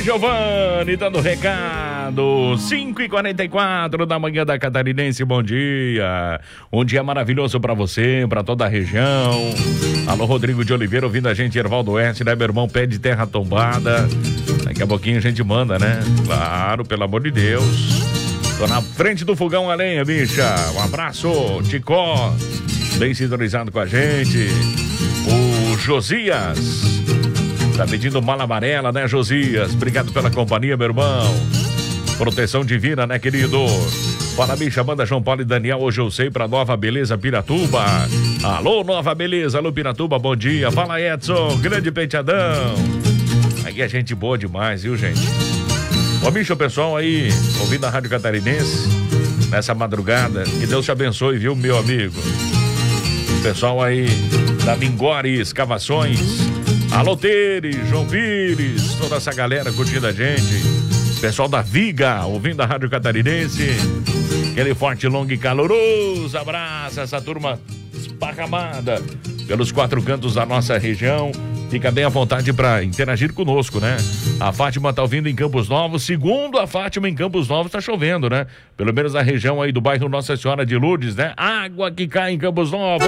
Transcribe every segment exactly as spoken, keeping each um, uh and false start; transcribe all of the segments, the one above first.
Giovanni dando recado, cinco e quarenta e quatro da manhã da Catarinense, bom dia, um dia maravilhoso pra você, pra toda a região. Alô, Rodrigo de Oliveira ouvindo a gente, Ervaldo Oeste, né, meu irmão, pé de terra tombada, daqui a pouquinho a gente manda, né, claro, pelo amor de Deus. Tô na frente do fogão a lenha, bicha, um abraço, Ticó, bem sintonizado com a gente. O Josias tá pedindo mala amarela, né, Josias? Obrigado pela companhia, meu irmão. Proteção divina, né, querido? Fala, bicha, manda João Paulo e Daniel, hoje eu sei, pra Nova Beleza, Piratuba. Alô, Nova Beleza, alô, Piratuba, bom dia. Fala, Edson, grande penteadão. Aí é gente boa demais, viu, gente? Ô, bicho, o pessoal aí, ouvindo a Rádio Catarinense, nessa madrugada, que Deus te abençoe, viu, meu amigo? O pessoal aí da Mingore Escavações, alô, Tere, João Pires, toda essa galera curtindo a gente. Pessoal da Viga, ouvindo a Rádio Catarinense. Aquele forte, longo e caloroso abraço, essa turma esparramada pelos quatro cantos da nossa região. Fica bem à vontade para interagir conosco, né? A Fátima tá ouvindo em Campos Novos. Segundo a Fátima, em Campos Novos tá chovendo, né? Pelo menos na região aí do bairro Nossa Senhora de Lourdes, né? Água que cai em Campos Novos.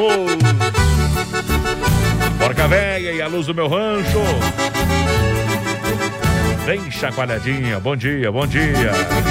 Porca Véia e a luz do meu rancho. Bem chacoalhadinha. Bom dia, bom dia.